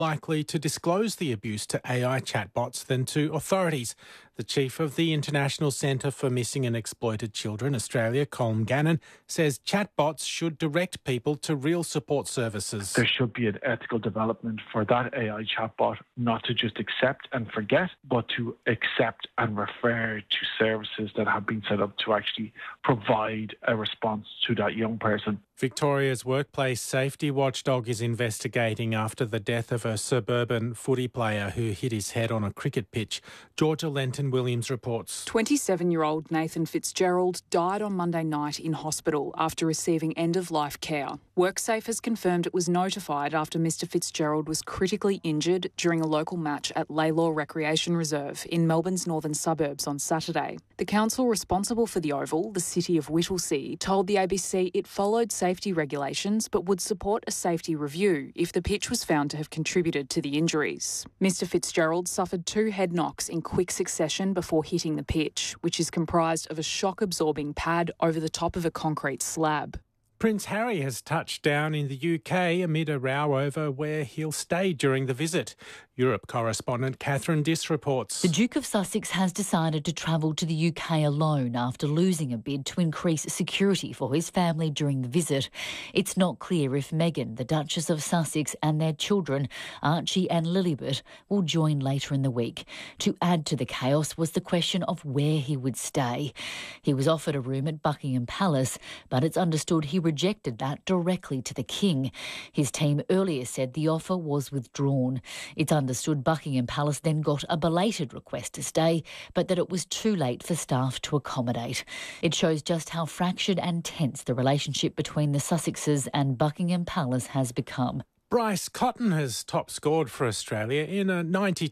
likely to disclose the abuse to AI chatbots than to authorities. The chief of the International Centre for Missing and Exploited Children, Australia, Colm Gannon, says chatbots should direct people to real support services. There should be an ethical development for that AI chatbot not to just accept and forget, but to accept and refer to services that have been set up to actually provide a response to that young person. Victoria's workplace safety watchdog is investigating after the death of a suburban footy player who hit his head on a cricket pitch. Georgia Lenton-Williams reports. 27-year-old Nathan Fitzgerald died on Monday night in hospital after receiving end-of-life care. WorkSafe has confirmed it was notified after Mr Fitzgerald was critically injured during a local match at Laylaw Recreation Reserve in Melbourne's northern suburbs on Saturday. The council responsible for the Oval, the City of Whittlesea, told the ABC it followed safety regulations but would support a safety review if the pitch was found to have contributed to the injuries. Mr Fitzgerald suffered 2 head knocks in quick succession before hitting the pitch, which is comprised of a shock-absorbing pad over the top of a concrete slab. Prince Harry has touched down in the UK amid a row over where he'll stay during the visit. Europe correspondent Catherine Diss reports. The Duke of Sussex has decided to travel to the UK alone after losing a bid to increase security for his family during the visit. It's not clear if Meghan, the Duchess of Sussex, and their children, Archie and Lilibet, will join later in the week. To add to the chaos was the question of where he would stay. He was offered a room at Buckingham Palace, but it's understood he rejected that directly to the King. His team earlier said the offer was withdrawn. It's understood Buckingham Palace then got a belated request to stay, but that it was too late for staff to accommodate. It shows just how fractured and tense the relationship between the Sussexes and Buckingham Palace has become. Bryce Cotton has top scored for Australia in a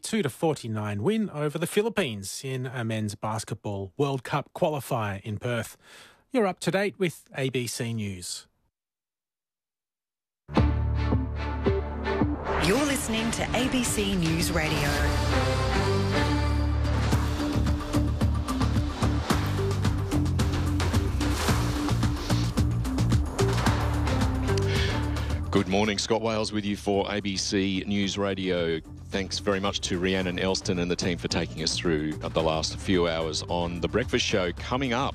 92-49 win over the Philippines in a men's basketball World Cup qualifier in Perth. You're up to date with ABC News. You're listening to ABC News Radio. Good morning, Scott Wales with you for ABC News Radio. Thanks very much to Rhiannon Elston and the team for taking us through the last few hours on The Breakfast Show. Coming up.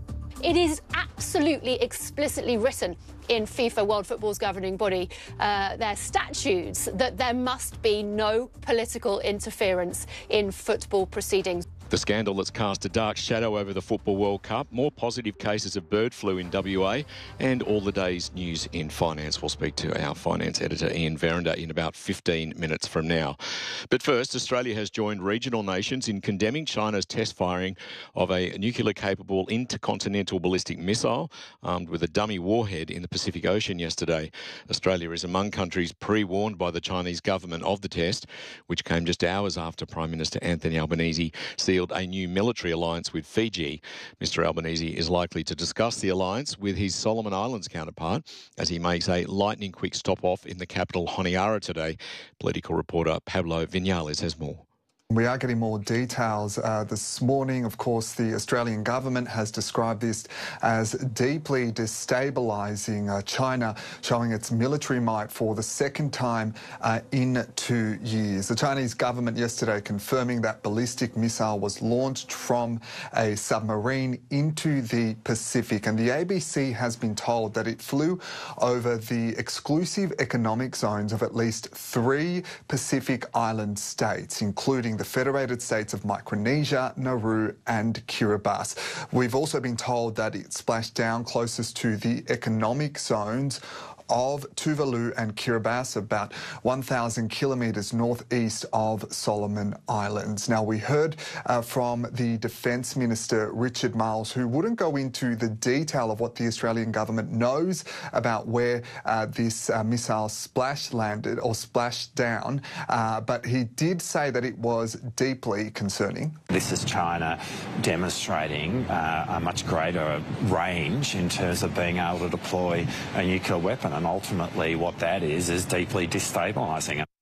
It is absolutely explicitly written in FIFA World Football's governing body, their statutes, that there must be no political interference in football proceedings. The scandal that's cast a dark shadow over the Football World Cup, more positive cases of bird flu in WA, and all the day's news in finance. We'll speak to our finance editor, Ian Verrinder, in about 15 minutes from now. But first, Australia has joined regional nations in condemning China's test firing of a nuclear-capable intercontinental ballistic missile armed with a dummy warhead in the Pacific Ocean yesterday. Australia is among countries pre-warned by the Chinese government of the test, which came just hours after Prime Minister Anthony Albanese sealed a new military alliance with Fiji. Mr Albanese is likely to discuss the alliance with his Solomon Islands counterpart as he makes a lightning-quick stop-off in the capital Honiara today. Political reporter Pablo Vinales has more. We are getting more details this morning. Of course, the Australian government has described this as deeply destabilising China, showing its military might for the second time in 2 years. The Chinese government yesterday confirming that ballistic missile was launched from a submarine into the Pacific. And the ABC has been told that it flew over the exclusive economic zones of at least 3 Pacific Island states, including the Federated States of Micronesia, Nauru and Kiribati. We've also been told that it splashed down closest to the economic zones of Tuvalu and Kiribati, about 1,000 kilometres northeast of Solomon Islands. Now, we heard from the Defence Minister, Richard Marles, who wouldn't go into the detail of what the Australian government knows about where this missile landed or splashed down, but he did say that it was deeply concerning. This is China demonstrating a much greater range in terms of being able to deploy a nuclear weapon. And ultimately what that is deeply destabilising.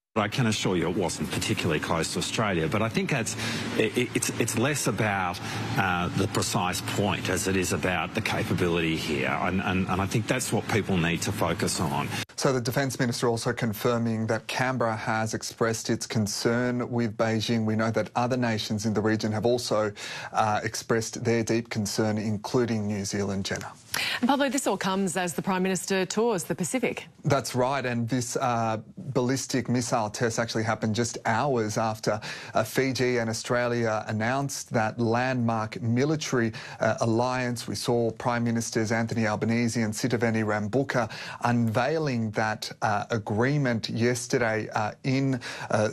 I can assure you it wasn't particularly close to Australia, but I think it's less about the precise point as it is about the capability here, and I think that's what people need to focus on. So the Defence Minister also confirming that Canberra has expressed its concern with Beijing. We know that other nations in the region have also expressed their deep concern, including New Zealand, Jenna. And Pablo, this all comes as the Prime Minister tours the Pacific. That's right, and this ballistic missile test actually happened just hours after Fiji and Australia announced that landmark military alliance. We saw Prime Ministers Anthony Albanese and Sitiveni Rabuka unveiling that agreement yesterday in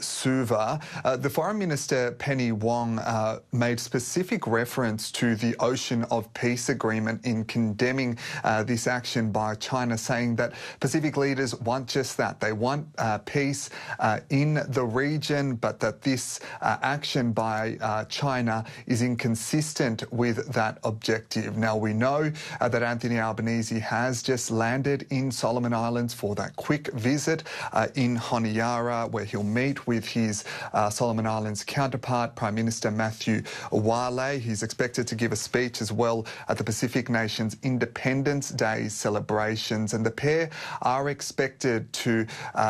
Suva. The Foreign Minister, Penny Wong, made specific reference to the Ocean of Peace Agreement in condemning this action by China, saying that Pacific leaders want just that. They want peace in the region, but that this action by China is inconsistent with that objective. Now, we know that Anthony Albanese has just landed in Solomon Islands for that quick visit in Honiara, where he'll meet with his Solomon Islands counterpart, Prime Minister Matthew Wale. He's expected to give a speech as well at the Pacific Nations Independence Day celebrations, and the pair are expected to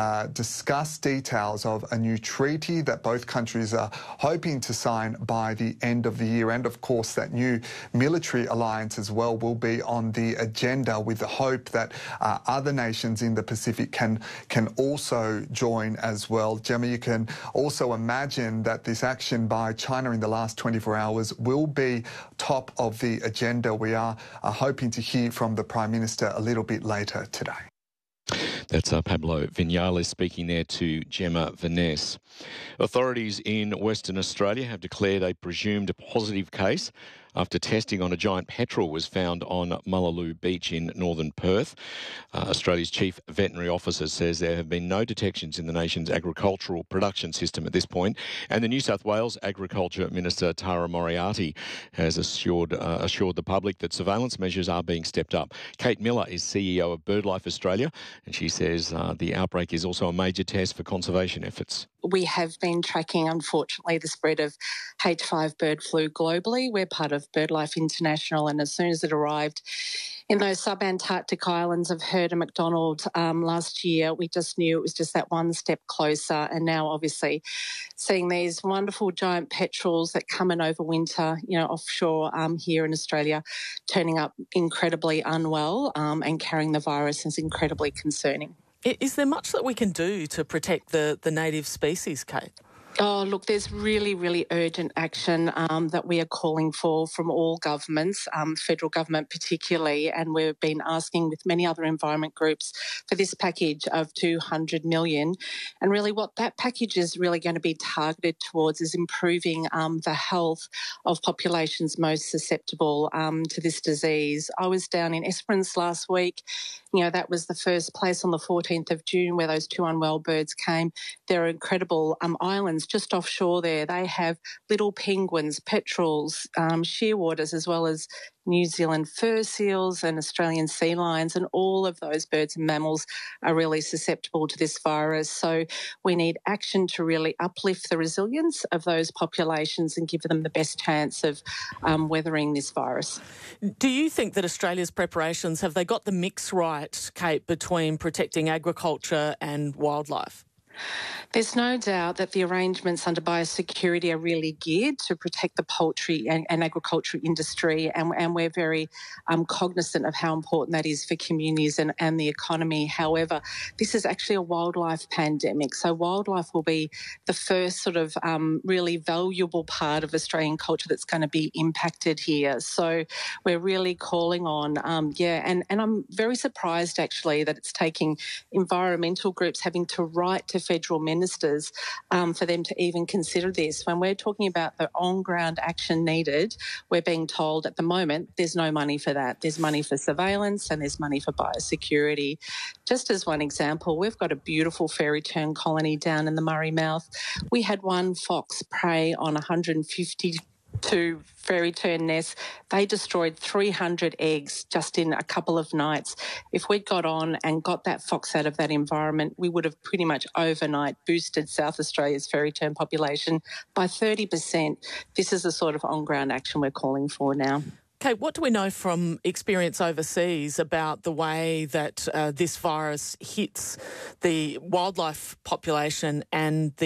discuss details of a new treaty that both countries are hoping to sign by the end of the year. And of course, that new military alliance as well will be on the agenda, with the hope that other nations in the Pacific can also join as well. Gemma, you can also imagine that this action by China in the last 24 hours will be top of the agenda. We are hoping to hear from the Prime Minister a little bit later today. That's Pablo Vinales speaking there to Gemma Vaness. Authorities in Western Australia have declared a presumed positive case after testing on a giant petrel was found on Mullaloo Beach in northern Perth. Australia's chief veterinary officer says there have been no detections in the nation's agricultural production system at this point, and the New South Wales Agriculture Minister Tara Moriarty has assured the public that surveillance measures are being stepped up. Kate Miller is CEO of BirdLife Australia, and she says the outbreak is also a major test for conservation efforts. We have been tracking, unfortunately, the spread of H5 bird flu globally. We're part of BirdLife International, and as soon as it arrived in those sub-Antarctic islands of Heard and McDonald last year, we just knew it was just that one step closer. And now, obviously, seeing these wonderful giant petrels that come in over winter, offshore here in Australia, turning up incredibly unwell and carrying the virus is incredibly concerning. Is there much that we can do to protect the native species, Kate? Oh, look, there's really, really urgent action that we are calling for from all governments, federal government particularly, and we've been asking with many other environment groups for this package of $200 million. And really what that package is really going to be targeted towards is improving the health of populations most susceptible to this disease. I was down in Esperance last week. That was the first place on the 14th of June where those two unwell birds came. There are incredible islands just offshore there. They have little penguins, petrels, shearwaters, as well as New Zealand fur seals and Australian sea lions, and all of those birds and mammals are really susceptible to this virus. So we need action to really uplift the resilience of those populations and give them the best chance of weathering this virus. Do you think that Australia's preparations, have they got the mix right, Kate, between protecting agriculture and wildlife? There's no doubt that the arrangements under biosecurity are really geared to protect the poultry and agriculture industry, and we're very cognizant of how important that is for communities and the economy. However, this is actually a wildlife pandemic, so wildlife will be the first sort of really valuable part of Australian culture that's going to be impacted here. So we're really calling on, and I'm very surprised actually that it's taking environmental groups having to write to federal ministers for them to even consider this. When we're talking about the on-ground action needed, we're being told at the moment there's no money for that. There's money for surveillance and there's money for biosecurity. Just as one example, we've got a beautiful fairy tern colony down in the Murray Mouth. We had one fox prey on 150 to fairy tern nests. They destroyed 300 eggs just in a couple of nights. If we'd got on and got that fox out of that environment, we would have pretty much overnight boosted South Australia's fairy tern population by 30%. This is the sort of on-ground action we're calling for now. Kate, what do we know from experience overseas about the way that this virus hits the wildlife population and the